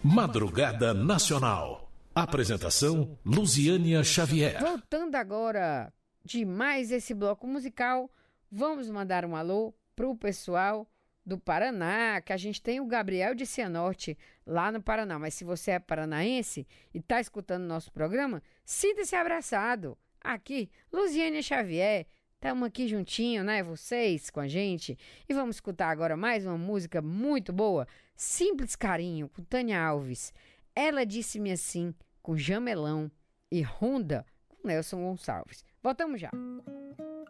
Madrugada Nacional. Apresentação, Luziânia Xavier. Voltando agora de mais esse bloco musical, vamos mandar um alô pro pessoal do Paraná, que a gente tem o Gabriel de Cianorte lá no Paraná. Mas se você é paranaense e está escutando nosso programa, sinta-se abraçado. Aqui, Luziânia Xavier, estamos aqui juntinho, né? Vocês com a gente. E vamos escutar agora mais uma música muito boa, Simples Carinho, com Tânia Alves. Ela Disse-me Assim, com Jamelão. E Honda, com Nelson Gonçalves. Voltamos já.